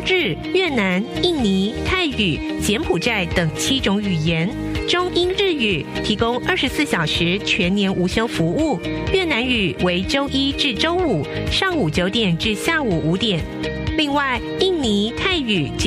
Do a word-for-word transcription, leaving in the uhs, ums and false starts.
日、越南、印尼、泰语、柬埔寨等七种语言。中英日语提供二十四小时全年无休服务，越南语为周一至周五上午九点至下午五点。另外，印尼泰语